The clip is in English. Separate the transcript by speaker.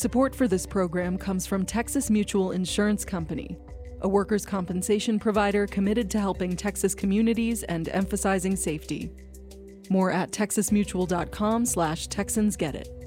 Speaker 1: Support for this program comes from Texas Mutual Insurance Company, a workers' compensation provider committed to helping Texas communities and emphasizing safety. More at texasmutual.com/TexansGetIt.